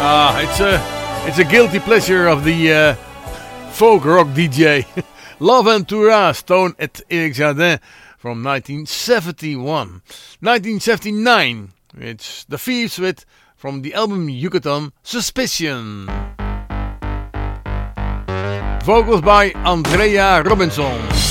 It's a guilty pleasure of the folk rock DJ. Love Entourage, Stone et Eric Jardin from 1971. 1979, it's The Thieves with, from the album Yucatan, Suspicion. Vocals by Andrea Robinson.